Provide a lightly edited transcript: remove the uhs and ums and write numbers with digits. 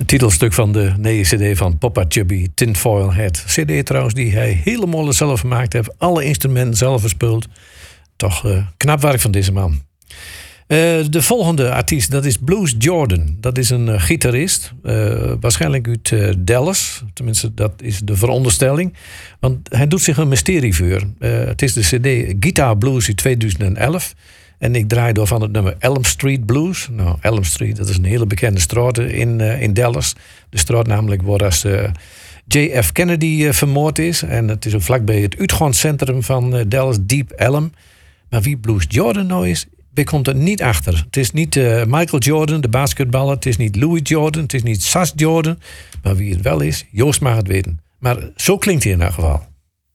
titelstuk van de nieuwe cd van Papa Chubby, Tinfoil Hat. Cd trouwens die hij helemaal zelf gemaakt heeft. Alle instrumenten zelf gespeeld. Toch knap werk van deze man. De volgende artiest, dat is Blues Jordan. Dat is een gitarist. Waarschijnlijk uit Dallas. Tenminste, dat is de veronderstelling. Want hij doet zich een mysterie voor. Het is de cd Guitar Blues uit 2011. En ik draai door van het nummer Elm Street Blues. Nou, Elm Street, dat is een hele bekende straat in Dallas. De straat namelijk waar als JF Kennedy vermoord is. En het is ook vlakbij het uitgaanscentrum van Dallas, Deep Elm. Maar wie Blues Jordan nou is, ik komt er niet achter. Het is niet Michael Jordan, de basketballer. Het is niet Louis Jordan. Het is niet Sas Jordan. Maar wie het wel is, Joost mag het weten. Maar zo klinkt hij in elk geval.